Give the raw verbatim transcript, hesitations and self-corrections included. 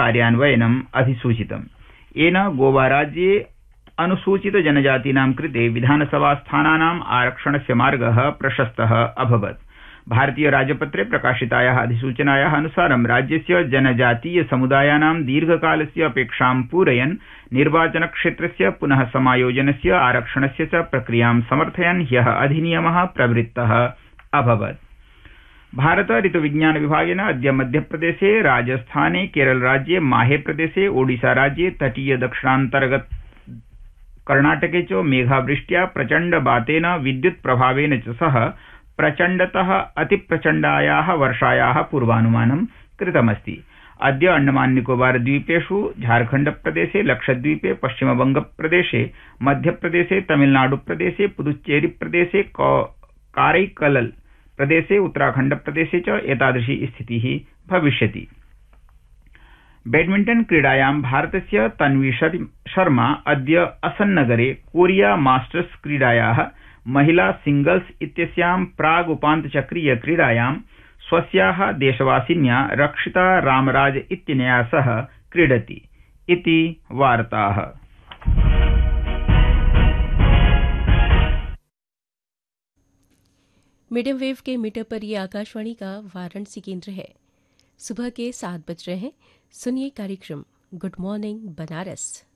कार्यान्वयनम् अधिसूचितम्। येन गोवा राज्ये अनुसूचित जनजातीनां कृते विधानसभास्थानानाम् आरक्षणस्य मार्गः प्रशस्तः अभवत्। भारतीय राजपत्रे प्रकाशितायाः अधिसूचनायाः अनुसारं राज्यस्य जनजातीय समुदायानां दीर्घकालस्य अपेक्षां पूरयन् निर्वाचनक्षेत्रस्य पुनः समायोजनस्य आरक्षणस्य च प्रक्रियां समर्थयन् ह्यः अधिनियमः प्रवृत्तः अभवत्। भारत ऋतुविज्ञान विभागेन अद्य मध्यप्रदेशे, राजस्थाने, केरलराज्ये, माहेप्रदेशे, ओडिशाराज्ये, तटीय दक्षिणान्तर्गत कर्णाटके च मेघावृष्ट्या, प्रचण्डवातेन, विद्युत्प्रभावेन च सह प्रचण्डतः अतिप्रचण्डायाः वर्षायाः पूर्वानुमानं कृतमस्ति। अद्य अंडमान निकोबार द्वीपेषु, झारखण्डप्रदेशे, लक्षद्वीपे, पश्चिमबंगप्रदेशे, मध्यप्रदेशे, तमिलनाडुप्रदेशे, पुदुच्चेरीप्रदेशे, काరైकलल प्रदेशे, उत्तराखण्डप्रदेशे च एतादृशी स्थितिः भविष्यति। बैडमिण्टन क्रीडायां भारतस्य तन्वी शर्मा अद्य असन्नगरे कोरिया मास्टर्स क्रीडायाः महिला सिंगल्स इत्यस्यां प्रागुपान्तचक्रीय क्रीडायां स्वस्याः देशवासिन्या रक्षिता रामराज इत्यनया सह क्रीडति इति वार्ताः। मीडियम वेव के मीटर पर ये आकाशवाणी का वाराणसी केंद्र है। सुबह के सात बज रहे हैं। सुनिए कार्यक्रम गुड मॉर्निंग बनारस।